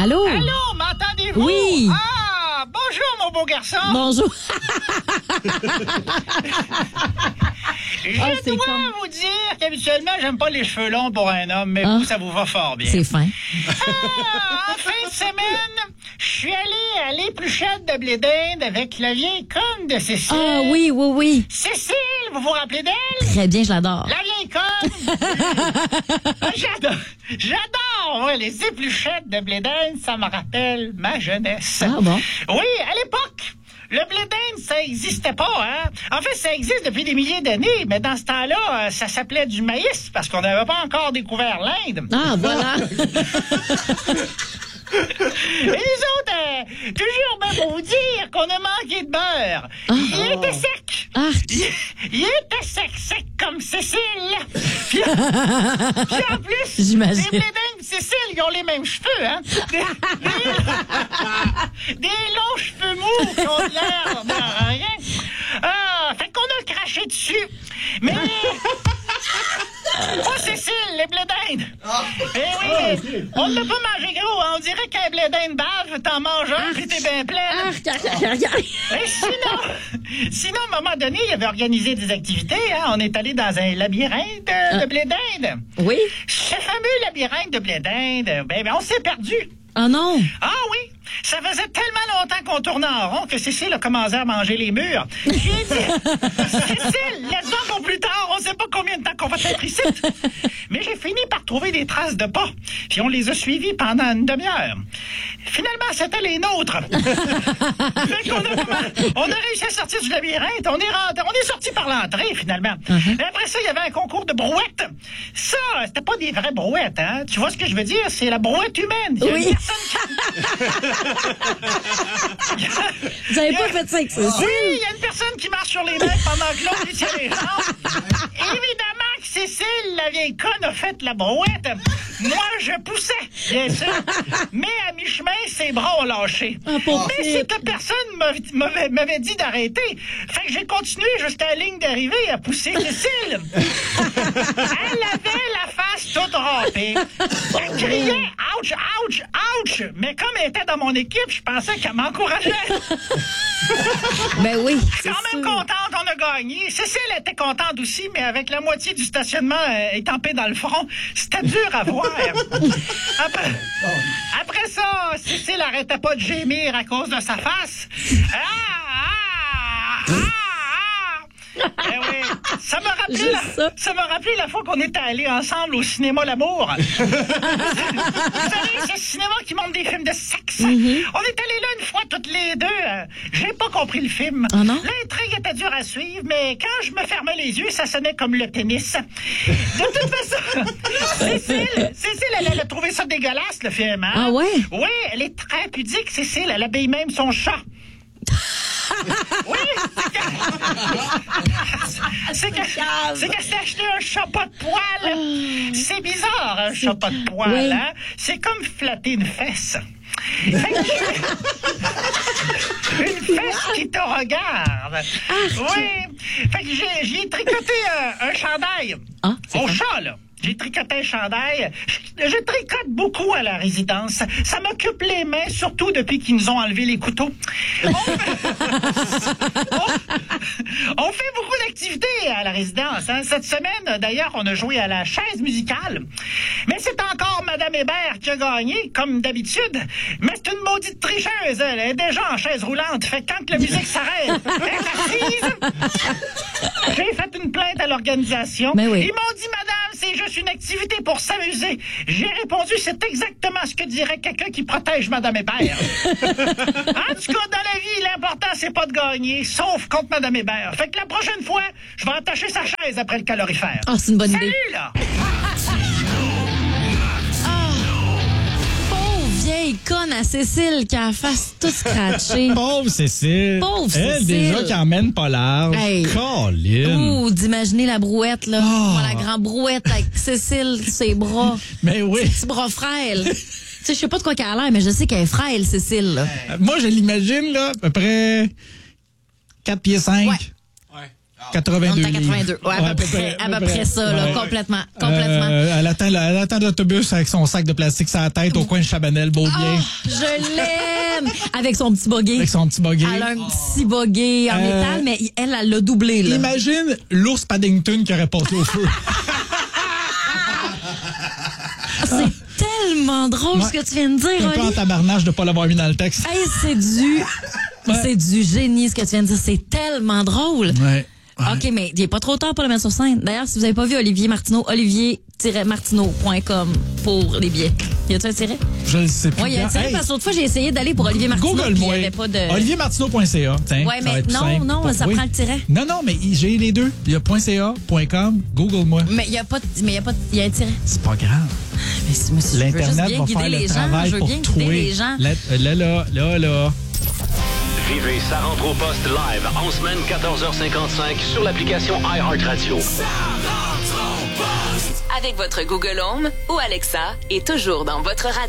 Allô? Allô, m'entendez-vous? Oui. Ah, bonjour, mon beau garçon. Bonjour. Je dois vous dire qu'habituellement, j'aime pas les cheveux longs pour un homme, mais vous, ça vous va fort bien. C'est fin. En fin de semaine, je suis allé à l'épluchette de blé d'Inde avec la vieille conne de Cécile. Ah oui. Cécile, vous vous rappelez d'elle? Très bien, je l'adore. La vieille conne. J'adore, ouais, les épluchettes de blé d'Inde, ça me rappelle ma jeunesse. Ah bon? Oui, à l'époque, le blé d'Inde, ça existait pas, hein. En fait, ça existe depuis des milliers d'années, mais dans ce temps-là, ça s'appelait du maïs parce qu'on n'avait pas encore découvert l'Inde. Ah, voilà. Et les autres, toujours ben pour vous dire qu'on a manqué de beurre. Il était sec. Il était sec comme Cécile. Puis en plus, j'imagine. les blé d'Inde et Cécile, ils ont les mêmes cheveux, hein. Des longs cheveux mous qui ont l'air de rien. Fait qu'on a craché dessus. Mais... Oh, Cécile, les blé d'Inde. Eh oui, on ne l'a pas mangé gros. Hein. On dirait qu'un blé d'Inde bave, t'en manges un, puis t'es bien pleine. Et sinon, à un moment donné, il avait organisé des activités. Hein. On est allé dans un labyrinthe de blé d'Inde. Oui. Ce fameux labyrinthe de blé d'Inde, ben, on s'est perdu. Oh non. Ah oui, ça faisait tellement longtemps qu'on tournait en rond que Cécile a commencé à manger les murs. J'ai dit, Cécile, laisse-moi pour plus tard, on sait pas combien de temps qu'on va être ici. Mais j'ai fini par trouver des traces de pas, puis on les a suivies pendant une demi-heure. Finalement, c'était les nôtres. Fait qu'on on a réussi à sortir du labyrinthe, on est sorti par l'entrée, finalement. Et après ça, il y avait un concours de brouettes. Ça, c'était pas des vraies brouettes, hein. Tu vois ce que je veux dire? C'est la brouette humaine. Oui. Vous avez pas fait ça avec Cécile? Oui, il y a une personne qui marche sur les mains pendant que l'autre lui tient les jambes. Évidemment que Cécile, la vieille conne, a fait la brouette. Moi, je poussais, bien sûr. Mais à mi-chemin, ses bras ont lâché. Mais cette personne m'avait dit d'arrêter. Fait que j'ai continué jusqu'à la ligne d'arrivée à pousser Cécile. Elle avait la face toute râpée. Elle criait « Ouch, ouch, ouch !» Mais comme elle était dans mon équipe, je pensais qu'elle m'encourageait. Ben oui. Je suis quand même contente, on a gagné. Cécile était contente aussi, mais avec la moitié du stationnement étampé dans le front, c'était dur à voir. Après ça, Cécile arrêtait pas de gémir à cause de sa face. Eh oui, ça m'a rappelé la fois qu'on était allés ensemble au cinéma L'Amour. Vous savez, ce cinéma qui montre des films de sexe. On est allés là une fois toutes les deux. J'ai pas compris le film. Oh non? L'intrigue était dure à suivre, mais quand je me fermais les yeux, ça sonnait comme le tennis. De toute façon, Cécile, elle a trouvé ça dégueulasse, le film. Hein? Ah ouais? Oui, elle est très pudique, Cécile. Elle habille même son chat. Oui, c'est qu'elle s'est acheté un chapeau de poil. C'est bizarre, un chapeau de poil, oui. Hein? C'est comme flatter une fesse. Une fesse qui te regarde. Oui. Fait que j'ai tricoté un chandail. Au chat, là. J'ai tricoté un chandail. Je tricote beaucoup à la résidence. Ça m'occupe les mains, surtout depuis qu'ils nous ont enlevé les couteaux. On fait beaucoup d'activités à la résidence. Hein. Cette semaine, d'ailleurs, on a joué à la chaise musicale. Mais c'est encore Madame Hébert qui a gagné, comme d'habitude. Mais c'est une maudite tricheuse. Elle est déjà en chaise roulante. Fait que quand la musique s'arrête, elle est assise. J'ai fait une plainte à l'organisation. Mais oui. Ils m'ont dit, madame, c'est juste une activité pour s'amuser. J'ai répondu, c'est exactement ce que dirait quelqu'un qui protège Madame Hébert. En tout cas, dans la vie, l'important, c'est pas de gagner, sauf contre Madame Hébert. Fait que la prochaine fois, je vais attacher sa chaise après le calorifère. Ah, c'est une bonne idée. Salut, là! Vieille conne à Cécile qui a la face toute scratchée. Pauvre Cécile. Elle, déjà, qui emmène pas large. Hey. Colin. Ouh, d'imaginer la brouette, là. La grande brouette avec Cécile, ses bras. Mais oui. Ses petits bras frêles. Tu sais, je sais pas de quoi qu'elle a l'air, mais je sais qu'elle est frêle, Cécile, là. Moi, je l'imagine, là, à peu près 4 pieds 5. Ouais. 82 On est à livres. 82. Ouais, à peu près ça, là, complètement. Elle attend l'autobus avec son sac de plastique sur la tête au coin de Chabanel, beau bien. Oh, je l'aime! Avec son petit buggy. Avec son petit buggy. Elle a un petit buggy en métal, mais elle l'a doublé, là. Imagine l'ours Paddington qui aurait passé au feu. C'est tellement drôle ce que tu viens de dire, un peu en tabarnache de ne pas l'avoir mis dans le texte. Hey, c'est du génie ce que tu viens de dire. C'est tellement drôle. Ouais. OK, mais il n'est pas trop tard pour le mettre sur scène. D'ailleurs, si vous n'avez pas vu Olivier Martineau, olivier-martineau.com pour les billets. Y a-tu un tiret? Je ne sais plus. Oui, il y a un tiret parce que l'autre fois, j'ai essayé d'aller pour Olivier Martineau. Google-moi. Il y avait pas de... oliviermartineau.ca. Oui, mais non, ça prend le tiret. Non, mais j'ai les deux. Il y a .ca, .com, Google-moi. Mais il y a un tiret. C'est pas grave. Mais l'Internet va faire le travail pour toi. Les gens. Là. Vivez Ça rentre au poste live en semaine 14h55 sur l'application iHeartRadio. Ça rentre au poste. Avec votre Google Home ou Alexa et toujours dans votre radio.